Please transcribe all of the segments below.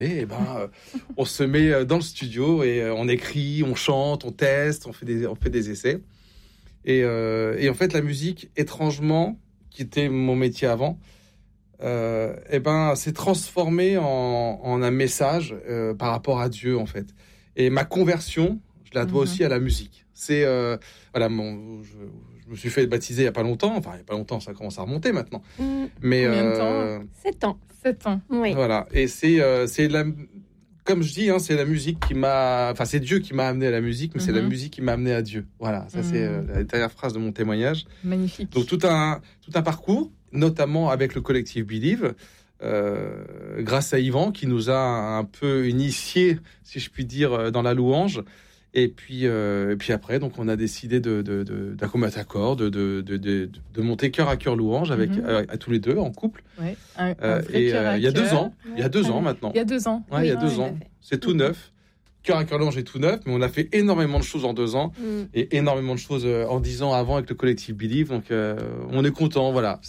Et on se met dans le studio et on écrit, on chante, on teste, on fait des essais. Et en fait, la musique, étrangement, qui était mon métier avant, s'est transformée en un message par rapport à Dieu, en fait. Et ma conversion, je la dois aussi à la musique. C'est je me suis fait baptiser il y a pas longtemps. Enfin, il y a pas longtemps, ça commence à remonter maintenant. Mais combien de temps? 7 ans. Oui. Voilà. Et c'est comme je dis, c'est la musique qui m'a... Enfin, c'est Dieu qui m'a amené à la musique, mais c'est la musique qui m'a amené à Dieu. Voilà, ça c'est la dernière phrase de mon témoignage. Magnifique. Donc tout un parcours, notamment avec le collectif Believe, grâce à Yvan, qui nous a un peu initiés, si je puis dire, dans la louange. Et puis après, donc on a décidé d'un commun accord, de monter cœur à cœur louange avec à tous les deux en couple. Ouais, et il y a 2 ans, il y a 2 ans maintenant. Il y a 2 ans. Ouais, il y a 2 ans. C'est tout neuf. Cœur à cœur louange est tout neuf, mais on a fait énormément de choses en 2 ans et énormément de choses en 10 ans avant avec le collectif Believe. Donc on est content. Voilà,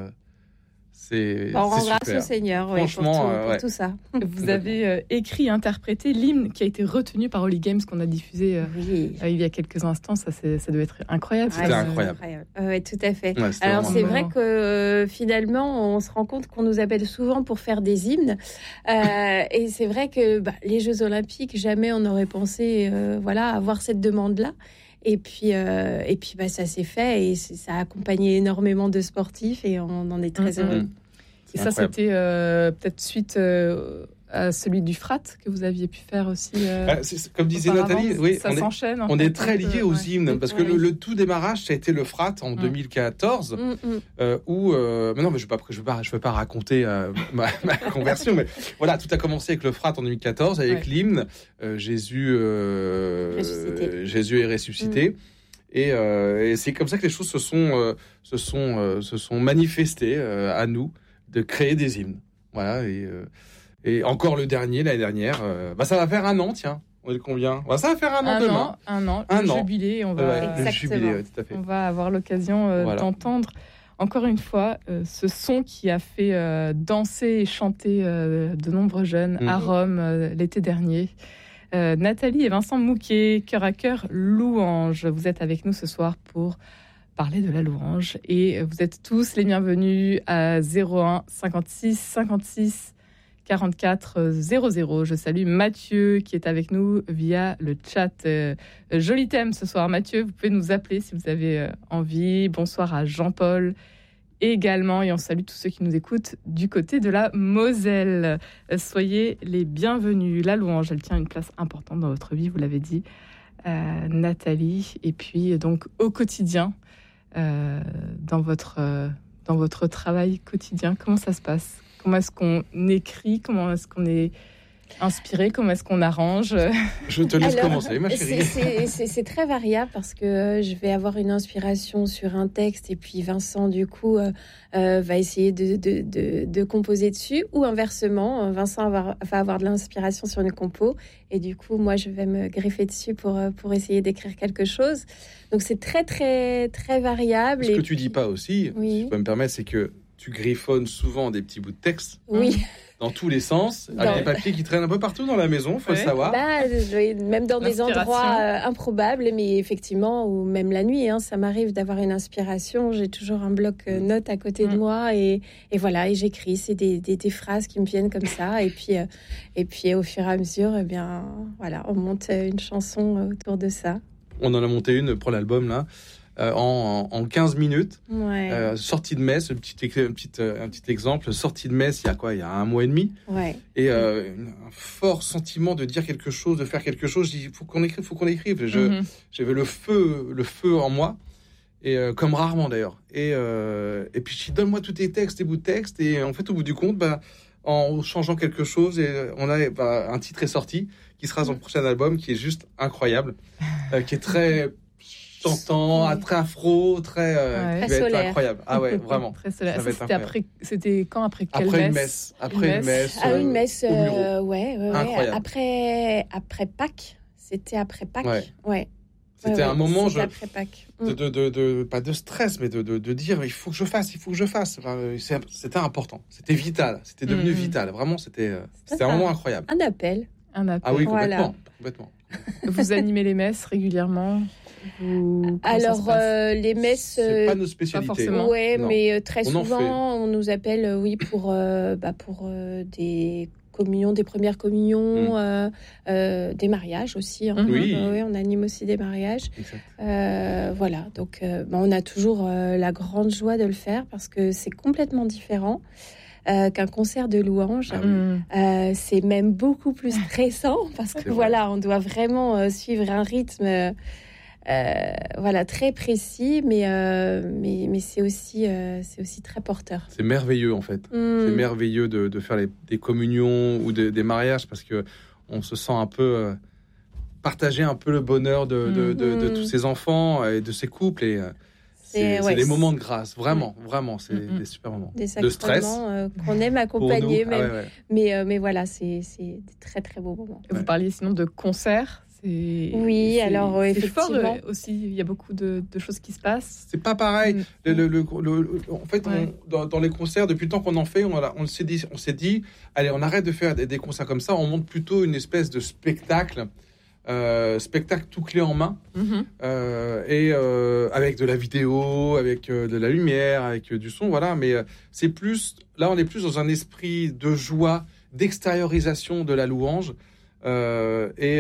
on rend grâce au Seigneur, franchement, pour tout ça. Vous avez écrit et interprété l'hymne qui a été retenu par Holy Games, qu'on a diffusé il y a quelques instants. Ça doit être incroyable. C'était incroyable. Oui, tout à fait. Ouais, alors, c'est vrai que finalement, on se rend compte qu'on nous appelle souvent pour faire des hymnes. Et c'est vrai que les Jeux Olympiques, jamais on n'aurait pensé avoir cette demande-là. Et puis, ça s'est fait et ça a accompagné énormément de sportifs et on en est très heureux. Et ça, c'était peut-être suite à celui du Frat que vous aviez pu faire aussi. Comme disait Nathalie, oui, ça s'enchaîne. On est très liés aux hymnes parce que le tout démarrage, ça a été le Frat en 2014, où mais non, mais je vais pas raconter ma conversion, mais voilà, tout a commencé avec le Frat en 2014 avec l'hymne Jésus est ressuscité. Et c'est comme ça que les choses se sont manifestées à nous de créer des hymnes. Voilà, et encore l'année dernière, ça va faire 1 an, tiens. On est combien ? Ça va faire 1 an demain. Un an. Jubilé, on va. Le jubilé, tout à fait. On va avoir l'occasion d'entendre encore une fois ce son qui a fait danser et chanter de nombreux jeunes à Rome l'été dernier. Nathalie et Vincent Mouquet, cœur à cœur louange. Vous êtes avec nous ce soir pour parler de la louange et vous êtes tous les bienvenus à 01 56 56 44 00. Je salue Mathieu qui est avec nous via le chat. Joli thème ce soir, Mathieu. Vous pouvez nous appeler si vous avez envie. Bonsoir à Jean-Paul également, et on salue tous ceux qui nous écoutent du côté de la Moselle. Soyez les bienvenus. La louange, elle tient une place importante dans votre vie, vous l'avez dit, Nathalie. Et puis donc au quotidien, dans votre travail quotidien, comment ça se passe ? Comment est-ce qu'on écrit ? Comment est-ce qu'on est inspiré ? Comment est-ce qu'on arrange ? Je te laisse commencer, ma chérie. C'est très variable parce que je vais avoir une inspiration sur un texte et puis Vincent, du coup, va essayer de composer dessus. Ou inversement, Vincent va avoir de l'inspiration sur une compo et du coup, moi, je vais me greffer dessus pour essayer d'écrire quelque chose. Donc, c'est très, très, très variable. Ce que tu dis pas aussi, si tu peux me permettre, c'est que tu griffonnes souvent des petits bouts de texte. Oui. Dans tous les sens, avec des papiers qui traînent un peu partout dans la maison, faut le savoir. Même dans des endroits improbables, mais effectivement, ou même la nuit, ça m'arrive d'avoir une inspiration. J'ai toujours un bloc-notes à côté de moi et voilà, et j'écris. C'est des phrases qui me viennent comme ça. Et puis au fur et à mesure, on monte une chanson autour de ça. On en a monté une pour l'album, là. En 15 minutes, sortie de messe, un petit exemple, sortie de messe il y a 1 mois et demi, et un fort sentiment de dire quelque chose, de faire quelque chose. Je dis, faut qu'on écrive. J'avais le feu en moi, et comme rarement d'ailleurs. Et puis je dis, donne-moi tous tes textes, tes bouts de texte, et en fait au bout du compte, en changeant quelque chose, et on a un titre est sorti qui sera son prochain album, qui est juste incroyable, qui est très chantant, très afro, très qui va être incroyable. Ah ouais, vraiment. Très solaire. C'était quand, après quelle messe? Après une messe. Une messe, incroyable. Après Pâques. C'était après Pâques. Ouais. C'était un moment pas de stress, mais de dire il faut que je fasse. Enfin, c'était important, c'était vital, c'était devenu vital. Vraiment, c'était un moment incroyable. Un appel. Ah oui, complètement. Vous animez les messes régulièrement? Alors, les messes... c'est pas nos spécialités. Oui, mais très souvent, on nous appelle pour des communions, des premières communions, des mariages aussi. Hein. Oui. On anime aussi des mariages. Voilà, donc on a toujours la grande joie de le faire parce que c'est complètement différent qu'un concert de louanges. C'est même beaucoup plus stressant parce que on doit vraiment suivre un rythme très précis, mais c'est aussi très porteur. C'est merveilleux en fait. C'est merveilleux de faire des communions ou des mariages parce que on se sent un peu partager un peu le bonheur de tous ces enfants et de ces couples et c'est des moments de grâce, vraiment, c'est des super moments. Des de stress qu'on aime accompagner, même. Mais voilà, c'est des très très beaux moments. Vous parliez sinon de concerts. Alors effectivement. C'est fort aussi, il y a beaucoup de choses qui se passent. C'est pas pareil. En fait, dans les concerts, depuis le temps qu'on en fait, on s'est dit, allez, on arrête de faire des concerts comme ça, on monte plutôt une espèce de spectacle tout clé en main, et avec de la vidéo, avec de la lumière, avec du son, voilà. Mais c'est plus, là, on est plus dans un esprit de joie, d'extériorisation de la louange. Et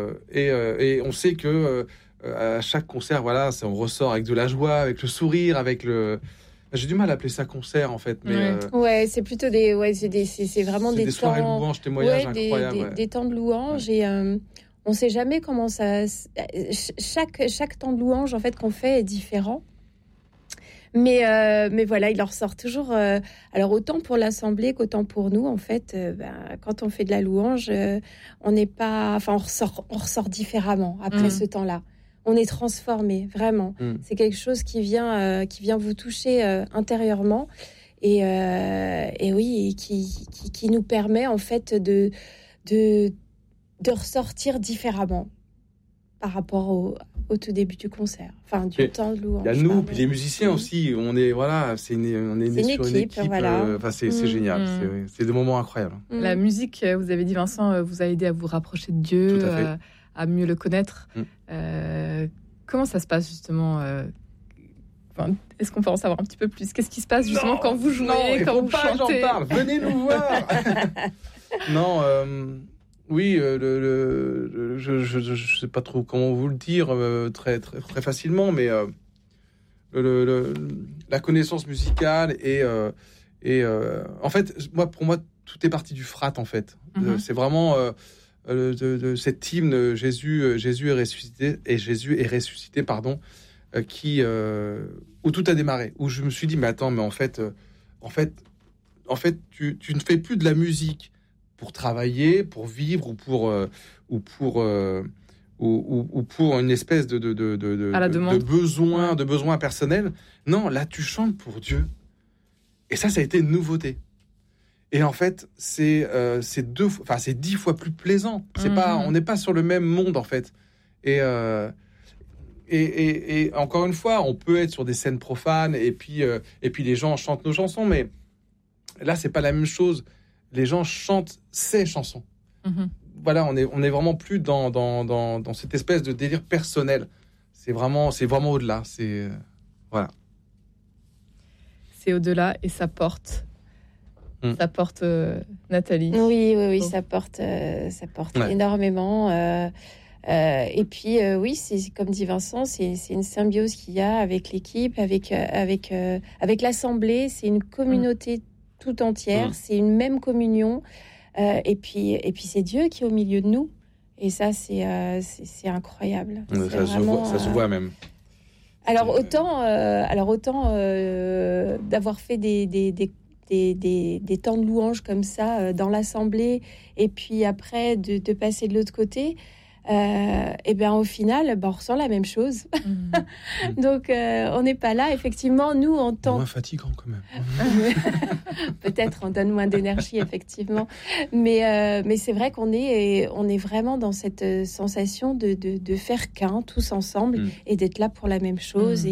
on sait que à chaque concert, on ressort avec de la joie, avec le sourire, avec le. J'ai du mal à appeler ça concert en fait, mais c'est plutôt c'est vraiment des soirées de louanges, témoignages incroyables, des temps de louanges et on sait jamais comment ça. Chaque temps de louange en fait qu'on fait est différent. Mais voilà, il en ressort toujours. Alors autant pour l'assemblée qu'autant pour nous, en fait, quand on fait de la louange, on n'est pas. Enfin, on ressort différemment après ce temps-là. On est transformé, vraiment. C'est quelque chose qui vient vous toucher intérieurement et qui nous permet en fait de ressortir différemment par rapport au tout début du concert, enfin du temps de louange. Il y a nous, puis les musiciens aussi. On est sur une équipe. C'est génial. C'est des moments incroyables. La musique, vous avez dit Vincent, vous a aidé à vous rapprocher de Dieu, à mieux le connaître. Comment ça se passe justement est-ce qu'on peut en savoir un petit peu plus? Qu'est-ce qui se passe justement quand vous jouez, quand vous chantez? J'en parle. Venez nous voir. Non. Oui, je sais pas trop comment vous le dire très très très facilement, mais la connaissance musicale et en fait, pour moi, tout est parti du frat en fait. C'est vraiment de cet hymne Jésus est ressuscité, pardon, où tout a démarré, où je me suis dit mais en fait, tu ne fais plus de la musique pour travailler, pour vivre ou pour une espèce de besoin personnel. Non, là tu chantes pour Dieu. Et ça a été une nouveauté. Et en fait, c'est 10 fois plus plaisant. On n'est pas sur le même monde en fait. Et encore une fois, on peut être sur des scènes profanes et puis les gens chantent nos chansons, mais là c'est pas la même chose. Les gens chantent ces chansons. Voilà, on est vraiment plus dans cette espèce de délire personnel. C'est vraiment au-delà. Voilà. C'est au-delà et ça porte. Ça porte Nathalie. Oui, ça porte énormément. Et puis c'est comme dit Vincent, c'est une symbiose qu'il y a avec l'équipe, avec l'assemblée. C'est une communauté tout entière, c'est une même communion, et puis c'est Dieu qui est au milieu de nous, et ça c'est incroyable. Ça se voit même. Alors autant d'avoir fait des temps de louange comme ça dans l'assemblée, et puis après de passer de l'autre côté, et bien au final, on ressent la même chose. Donc on n'est pas là. Effectivement, nous en tant moins fatigant quand même. Peut-être on donne moins d'énergie effectivement, mais c'est vrai qu'on est vraiment dans cette sensation de faire qu'un tous ensemble et d'être là pour la même chose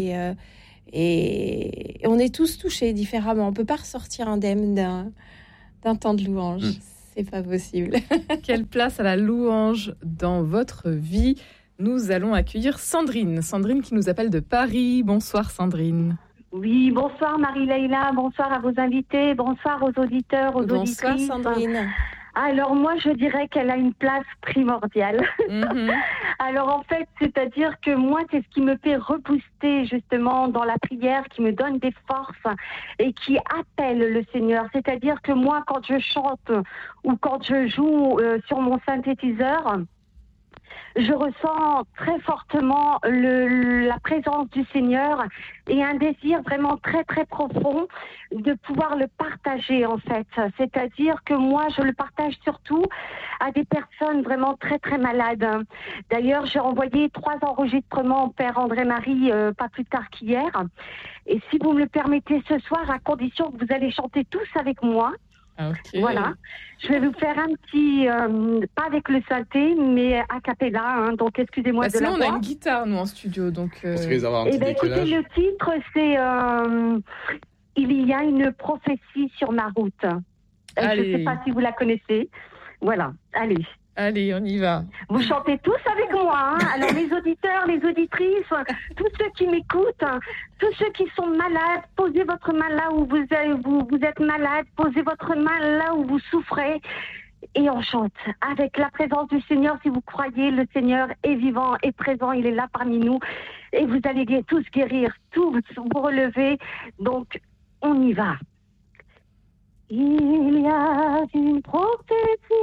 et on est tous touchés différemment. On peut pas ressortir indemne d'un temps de louange. C'est pas possible. Quelle place à la louange dans votre vie? Nous allons accueillir Sandrine. Sandrine qui nous appelle de Paris. Bonsoir Sandrine. Oui, bonsoir Marie-Leila, bonsoir à vos invités, bonsoir aux auditeurs, aux auditrices. Bonsoir Sandrine. Alors moi, je dirais qu'elle a une place primordiale. Alors en fait, c'est-à-dire que moi, c'est ce qui me fait repousser justement dans la prière, qui me donne des forces et qui appelle le Seigneur. C'est-à-dire que moi, quand je chante ou quand je joue sur mon synthétiseur, je ressens très fortement la présence du Seigneur et un désir vraiment très très profond de pouvoir le partager en fait. C'est-à-dire que moi je le partage surtout à des personnes vraiment très très malades. D'ailleurs j'ai envoyé 3 enregistrements au Père André-Marie pas plus tard qu'hier. Et si vous me le permettez ce soir, à condition que vous allez chanter tous avec moi. Okay. Voilà, je vais vous faire un petit, pas avec le synthé, mais a cappella, donc excusez-moi de la voix. Sinon, on a une guitare, nous, en studio, donc... Écoutez, le titre, c'est « Il y a une prophétie sur ma route ». Je ne sais pas si vous la connaissez. Voilà, allez. Allez, on y va. Vous chantez tous avec moi. Alors les auditeurs, les auditrices, tous ceux qui m'écoutent, tous ceux qui sont malades, posez votre main là où vous êtes malade, posez votre main là où vous souffrez. Et on chante avec la présence du Seigneur. Si vous croyez, le Seigneur est vivant, est présent, il est là parmi nous. Et vous allez tous guérir, tous vous relever. Donc, on y va. Il y a une prophétie